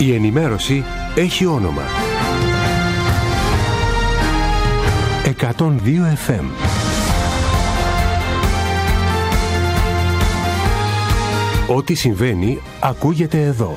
Η ενημέρωση έχει όνομα. 102 FM. Ό,τι συμβαίνει ακούγεται εδώ.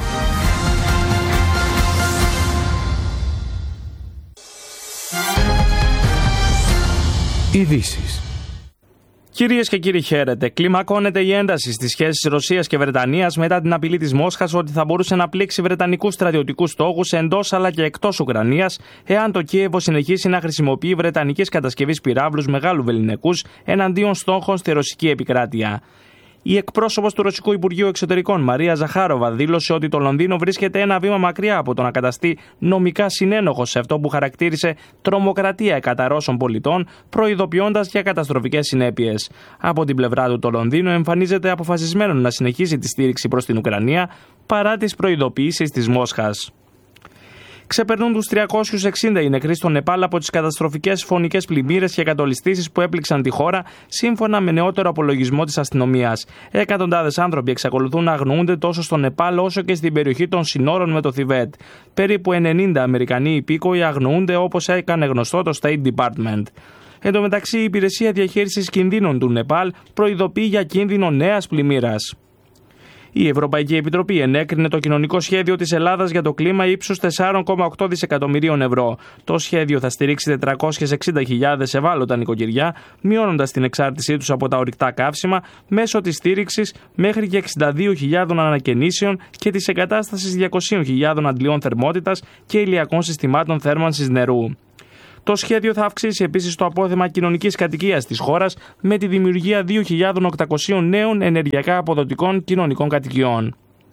Ειδήσεις. Κυρίες και κύριοι, χαίρετε. Κλιμακώνεται η ένταση στις σχέσεις Ρωσίας και Βρετανίας μετά την απειλή της Μόσχας ότι θα μπορούσε να πλήξει βρετανικούς στρατιωτικούς στόχους εντός αλλά και εκτός Ουκρανίας, εάν το Κίεβο συνεχίσει να χρησιμοποιεί βρετανικής κατασκευής πυράβλους μεγάλου βεληνικούς εναντίον στόχων στη ρωσική επικράτεια. Η εκπρόσωπος του Ρωσικού Υπουργείου Εξωτερικών, Μαρία Ζαχάροβα, δήλωσε ότι το Λονδίνο βρίσκεται ένα βήμα μακριά από το να καταστεί νομικά συνένοχος σε αυτό που χαρακτήρισε τρομοκρατία κατά Ρώσων πολιτών, προειδοποιώντας για καταστροφικές συνέπειες. Από την πλευρά του, το Λονδίνο εμφανίζεται αποφασισμένο να συνεχίσει τη στήριξη προς την Ουκρανία παρά τις προειδοποιήσεις της Μόσχας. Ξεπερνούν τους 360 οι νεκροί στο Νεπάλ από τις καταστροφικές φωνικές πλημμύρες και κατολιστήσεις που έπληξαν τη χώρα, σύμφωνα με νεότερο απολογισμό της αστυνομίας. Εκατοντάδες άνθρωποι εξακολουθούν να αγνοούνται τόσο στο Νεπάλ όσο και στην περιοχή των συνόρων με το Θιβέτ. Περίπου 90 Αμερικανοί υπήκοοι αγνοούνται, όπως έκανε γνωστό το State Department. Εν τω μεταξύ, η Υπηρεσία Διαχείρισης Κινδύνων του Νεπάλ προειδοποιεί για κίνδυνο νέας πλημμύρας. Η Ευρωπαϊκή Επιτροπή ενέκρινε το κοινωνικό σχέδιο της Ελλάδας για το κλίμα ύψους 4,8 δισεκατομμυρίων ευρώ. Το σχέδιο θα στηρίξει 460.000 ευάλωτα νοικοκυριά, μειώνοντας την εξάρτησή τους από τα ορυκτά καύσιμα μέσω της στήριξης μέχρι και 62.000 ανακαινήσεων και της εγκατάστασης 200.000 αντλιών θερμότητας και ηλιακών συστημάτων θέρμανσης νερού. Το σχέδιο θα αυξήσει επίσης το απόθεμα κοινωνικής κατοικίας της χώρας με τη δημιουργία 2.800 νέων ενεργειακά αποδοτικών κοινωνικών κατοικιών.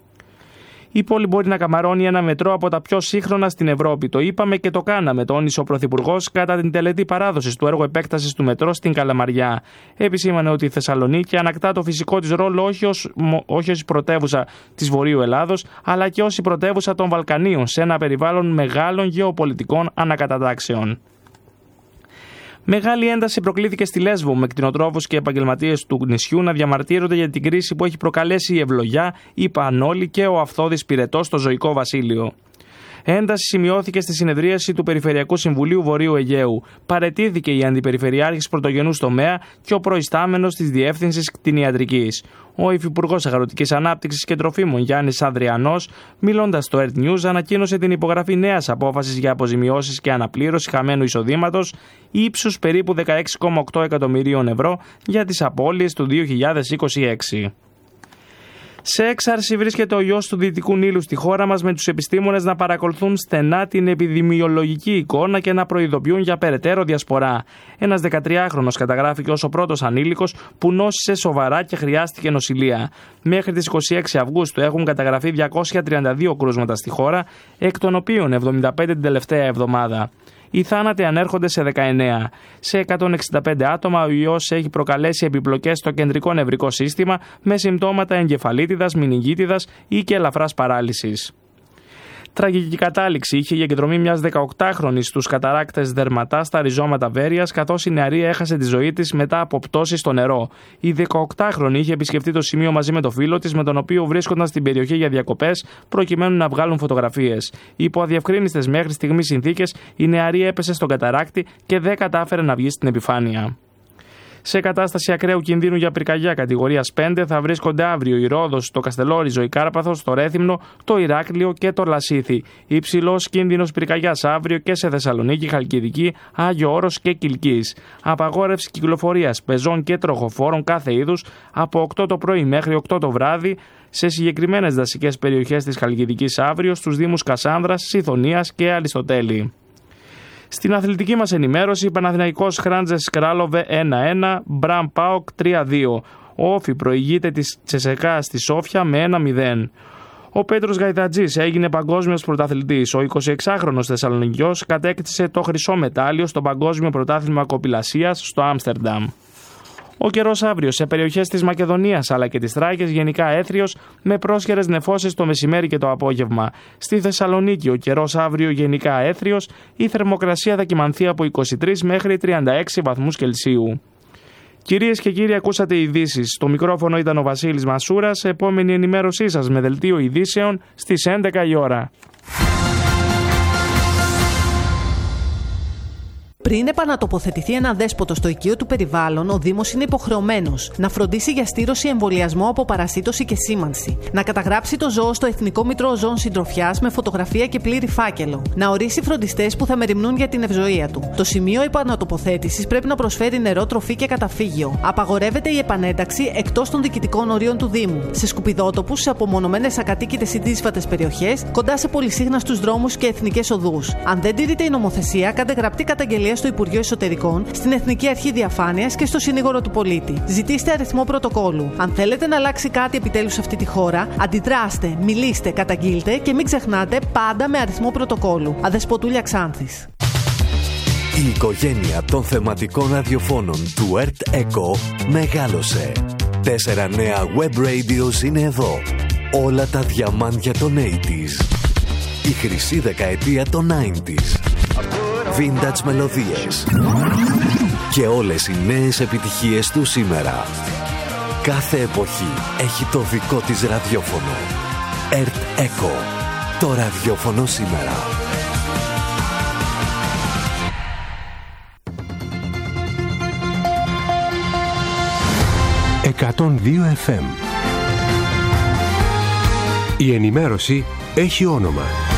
Η πόλη μπορεί να καμαρώνει ένα μετρό από τα πιο σύγχρονα στην Ευρώπη. Το είπαμε και το κάναμε, τόνισε ο Πρωθυπουργός κατά την τελετή παράδοσης του έργου επέκτασης του μετρό στην Καλαμαριά. Επισήμανε ότι η Θεσσαλονίκη ανακτά το φυσικό της ρόλο όχι ως πρωτεύουσα της Βορείου Ελλάδος, αλλά και ως η πρωτεύουσα των Βαλκανίων, σε ένα περιβάλλον μεγάλων γεωπολιτικών ανακατατάξεων. Μεγάλη ένταση προκλήθηκε στη Λέσβο, με κτηνοτρόφους και επαγγελματίες του νησιού να διαμαρτύρονται για την κρίση που έχει προκαλέσει η ευλογιά, η πανόλη και ο αυθώδης πυρετός στο ζωικό βασίλειο. Ένταση σημειώθηκε στη συνεδρίαση του Περιφερειακού Συμβουλίου Βορείου Αιγαίου. Παραιτήθηκε η Αντιπεριφερειάρχης Πρωτογενούς Τομέα και ο προϊστάμενος της Διεύθυνσης Κτηνιατρικής. Ο Υφυπουργός Αγροτικής Ανάπτυξης και Τροφίμων Γιάννης Ανδριανός, μιλώντας στο Earth News, ανακοίνωσε την υπογραφή νέας απόφασης για αποζημιώσεις και αναπλήρωση χαμένου εισοδήματος ύψους περίπου 16,8 εκατομμυρίων ευρώ για τις απώλειες του 2026. Σε έξαρση βρίσκεται ο ιός του Δυτικού Νείλου στη χώρα μας, με τους επιστήμονες να παρακολουθούν στενά την επιδημιολογική εικόνα και να προειδοποιούν για περαιτέρω διασπορά. Ένας 13χρονος καταγράφηκε ως ο πρώτος ανήλικος που νόσησε σοβαρά και χρειάστηκε νοσηλεία. Μέχρι τις 26 Αυγούστου έχουν καταγραφεί 232 κρούσματα στη χώρα, εκ των οποίων 75 την τελευταία εβδομάδα. Οι θάνατοι ανέρχονται σε 19. Σε 165 άτομα ο ιός έχει προκαλέσει επιπλοκές στο κεντρικό νευρικό σύστημα με συμπτώματα εγκεφαλίτιδας, μηνυγίτιδας ή και ελαφράς παράλυσης. Τραγική κατάληξη είχε η εγκεντρωμή μιας 18χρονης στους καταράκτες δερματά στα ριζώματα Βέρειας, καθώς η νεαρή έχασε τη ζωή της μετά από πτώση στο νερό. Η 18χρονη είχε επισκεφτεί το σημείο μαζί με το φίλο της, με τον οποίο βρίσκονταν στην περιοχή για διακοπές, προκειμένου να βγάλουν φωτογραφίες. Υπό αδιευκρίνιστες μέχρι στιγμής συνθήκες, η νεαρή έπεσε στον καταράκτη και δεν κατάφερε να βγει στην επιφάνεια. Σε κατάσταση ακραίου κινδύνου για πυρκαγιά κατηγορίας 5 θα βρίσκονται αύριο η Ρόδος, το Καστελόριζο, η Κάρπαθος, το Ρέθυμνο, το Ηράκλειο και το Λασίθι. Υψηλός κίνδυνος πυρκαγιάς αύριο και σε Θεσσαλονίκη, Χαλκιδική, Άγιο Όρος και Κιλκής. Απαγόρευση κυκλοφορίας πεζών και τροχοφόρων κάθε είδους από 8 το πρωί μέχρι 8 το βράδυ σε συγκεκριμένες δασικές περιοχές της Χαλκιδικής αύριο στους Δήμους Κασάνδρας, Σιθωνίας και Αριστοτέλη. Στην αθλητική μας ενημέρωση, Παναθηναϊκός Χράντζες Κράλοβε 1-1, Μπραμ Πάοκ 3-2. Ο Όφι προηγείται της Τσεσεκά στη Σόφια με 1-0. Ο Πέτρος Γαϊδατζής έγινε παγκόσμιος πρωταθλητής. Ο 26χρονος Θεσσαλονικιός κατέκτησε το χρυσό μετάλλιο στο Παγκόσμιο Πρωτάθλημα Κοπηλασίας στο Άμστερνταμ. Ο καιρός αύριο σε περιοχές της Μακεδονίας αλλά και της Θράκης γενικά έθριος, με πρόσχερες νεφώσεις το μεσημέρι και το απόγευμα. Στη Θεσσαλονίκη ο καιρός αύριο γενικά έθριος, η θερμοκρασία θα κυμανθεί από 23 μέχρι 36 βαθμούς Κελσίου. Κυρίες και κύριοι, ακούσατε ειδήσεις. Στο μικρόφωνο ήταν ο Βασίλης Μασούρας. Επόμενη ενημέρωσή σας με δελτίο ειδήσεων στις 11 η ώρα. Πριν επανατοποθετηθεί ένα δέσποτο στο οικείο του περιβάλλον, ο Δήμος είναι υποχρεωμένος να φροντίσει για στήρωση, εμβολιασμό από παρασίτωση και σήμανση, να καταγράψει το ζώο στο Εθνικό Μητρό Ζώων Συντροφιάς με φωτογραφία και πλήρη φάκελο, να ορίσει φροντιστές που θα μεριμνούν για την ευζοία του. Το σημείο επανατοποθέτησης πρέπει να προσφέρει νερό, τροφή και καταφύγιο. Απαγορεύεται η επανένταξη εκτός των διοικητικών ορίων του Δήμου, σε σκουπιδότοπους, σε απομονωμένες ακατοίκητες ή δύσβατες περιοχές, κοντά σε πολυσύχναστους δρόμους και εθνικές οδούς. Αν δεν τηρείται η νομοθεσία, κάντε γραπτή καταγγελία στο Υπουργείο Εσωτερικών, στην Εθνική Αρχή Διαφάνειας και στο Συνήγορο του Πολίτη. Ζητήστε αριθμό πρωτοκόλου. Αν θέλετε να αλλάξει κάτι επιτέλους σε αυτή τη χώρα, αντιδράστε, μιλήστε, καταγγείλτε και μην ξεχνάτε πάντα με αριθμό πρωτοκόλου. Αδεσποτούλια Ξάνθης. Η οικογένεια των θεματικών ραδιοφώνων του ERT ECO μεγάλωσε. 4 νέα web radios είναι εδώ. Όλα τα διαμάντια των 80s. Η χρυσή δεκαετία των 90s. Vintage μελωδίες. Και όλες οι νέες επιτυχίες του σήμερα. Κάθε εποχή έχει το δικό της ραδιόφωνο. ERT ECO. Το ραδιόφωνο σήμερα. FM. Η ενημέρωση έχει όνομα.